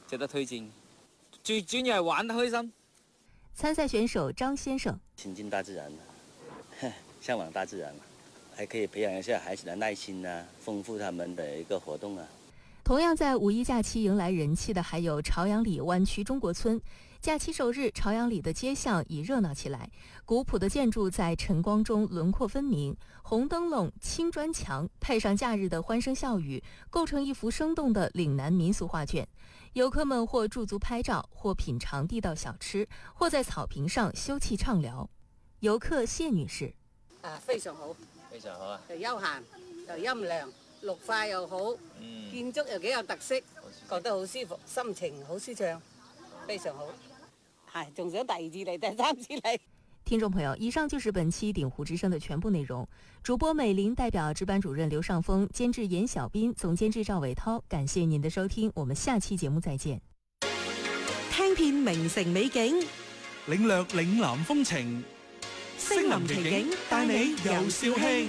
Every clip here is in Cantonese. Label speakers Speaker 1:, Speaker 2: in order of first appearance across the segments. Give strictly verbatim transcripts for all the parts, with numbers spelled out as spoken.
Speaker 1: 值得推薦。最主要係玩得開心。
Speaker 2: 參賽選手張先生，
Speaker 3: 親近大自然，嚮往大自然，還可以培養一下孩子的耐心啊，豐富他們的一個活動啊。
Speaker 2: 同樣在五一假期迎來人氣的還有朝陽里灣區中國村。假期首日，朝陽里的街巷已熱鬧起來，古樸的建築在晨光中輪廓分明，紅燈籠、青磚牆，配上假日的歡聲笑語，構成一幅生動的嶺南民俗畫卷。遊客們或駐足拍照，或品嘗地道小吃，或在草坪上休憩暢聊。遊客謝女士：
Speaker 4: 啊，非常好，
Speaker 3: 非常好啊，
Speaker 4: 又休閒又陰涼，綠化又好，嗯、建築又幾有特色，覺得好舒服，心情好舒暢，非常好。係，仲想第二次嚟，第三次嚟。
Speaker 2: 聽眾朋友，以上就是本期鼎湖之聲的全部內容。主播美玲代表值班主任劉尚峰，監製嚴小斌，總監製趙偉濤，感謝您的收聽，我們下期節目再見。
Speaker 5: 聽遍名城美景，
Speaker 6: 領略嶺南風情，
Speaker 5: 星林奇景帶你遊肇慶。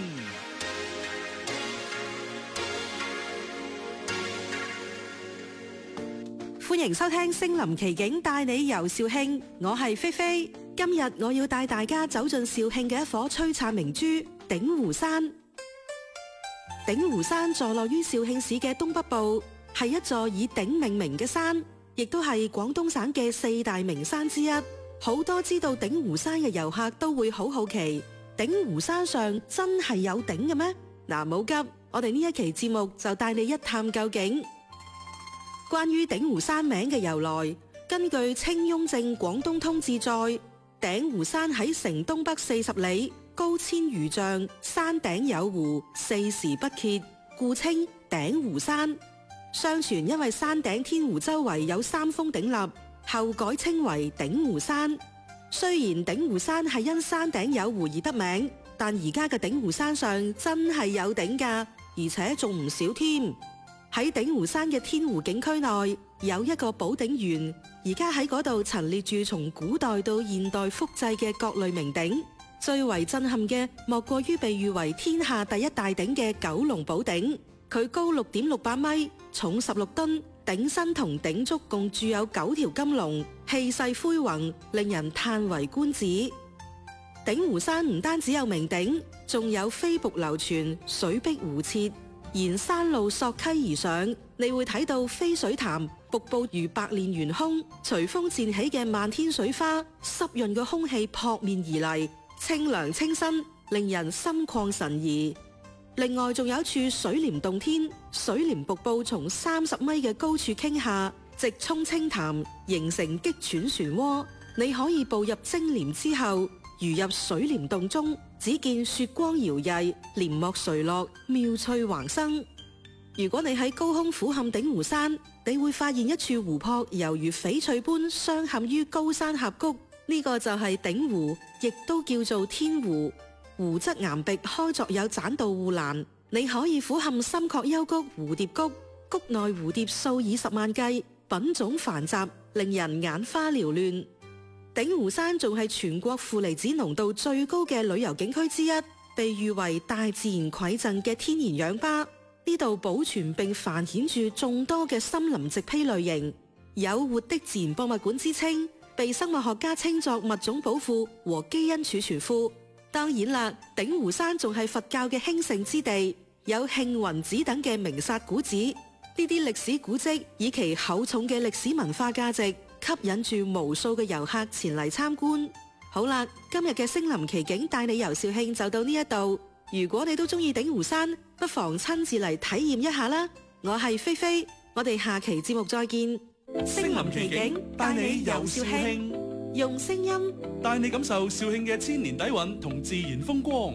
Speaker 5: 歡迎收聽《星林奇景帶你遊肇慶》，我係菲菲。今日我要帶大家走進肇慶嘅一顆璀璨明珠鼎湖山。鼎湖山坐落於肇慶市嘅東北部，係一座以鼎命名嘅山，亦都係廣東省嘅四大名山之一。好多知道鼎湖山嘅遊客都會好好奇，鼎湖山上真係有鼎嘅咩？嗱，冇急，我哋呢一期節目就帶你一探究竟。關於鼎湖山名嘅由來，根據《清雍正廣東通志》載，鼎湖山喺城東北四十里，高千餘丈，山頂有湖，四時不竭，故稱鼎湖山。相傳因為山頂天湖周圍有三峰鼎立，後改稱為鼎湖山。雖然鼎湖山係因山頂有湖而得名，但而家嘅鼎湖山上真係有鼎㗎，而且仲唔少添。喺鼎湖山嘅天湖景區內有一個寶鼎園，而家喺嗰度陳列住從古代到現代複製嘅各類名鼎。最為震撼嘅莫過於被譽為天下第一大鼎嘅九龍寶鼎，佢高六點六八米，重十六噸，鼎身同鼎足共鑄有九條金龍，氣勢恢宏，令人嘆為觀止。鼎湖山唔單止有名鼎，仲有飛瀑流泉，水碧湖澈。沿山路溯溪而上，你會睇到飛水潭，瀑布如百煉圓空，隨風濺起嘅漫天水花，濕潤嘅空氣撲面而嚟，清涼清新，令人心曠神怡。另外仲有一處水簾洞天，水簾瀑布從三十米嘅高處傾下，直衝清潭，形成激湍漩渦。你可以步入精簾之後，如入水簾洞中，只見雪光搖曳，簾幕垂落，妙趣橫生。如果你喺高空俯瞰鼎湖山，你會發現一處湖泊猶如翡翠般鑲嵌於高山峽谷，呢、這個就係鼎湖，亦都叫做天湖。湖側岩壁開鑿有棧道護欄，你可以俯瞰深壑幽谷蝴蝶谷，谷內蝴蝶數以十萬計，品種繁雜，令人眼花繚亂。鼎湖山仲係全國負離子濃度最高嘅旅遊景區之一，被譽為大自然饋贈嘅天然氧吧。呢度保存並繁衍住眾多嘅森林植被類型，有活的自然博物館之稱，被生物學家稱作物種寶庫和基因儲存庫。當然啦，鼎湖山仲係佛教嘅興盛之地，有慶雲寺等嘅名剎古寺。呢啲歷史古蹟以其厚重嘅歷史文化價值，吸引住無數嘅遊客前嚟參觀。好啦，今日嘅星林奇景帶你遊肇慶就到呢一度。如果你都中意鼎湖山，不妨親自嚟體驗一下啦。我係菲菲，我哋下期節目再見。
Speaker 6: 星林奇景帶你遊肇慶，
Speaker 5: 用聲音
Speaker 6: 帶你感受肇慶嘅千年底蘊同自然風光。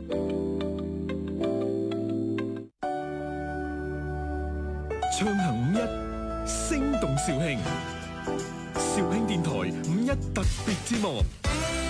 Speaker 7: 暢行五一，聲動肇慶。肇慶電台五一特別節目。